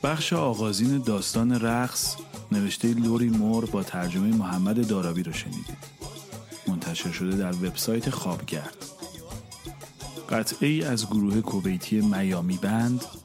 بخش آغازین داستان رقص نوشته لوری مور با ترجمه محمد دارابی رو شنیدید. منتشر شده در وبسایت خوابگرد. قطعه‌ای از گروه کویتی میامی بند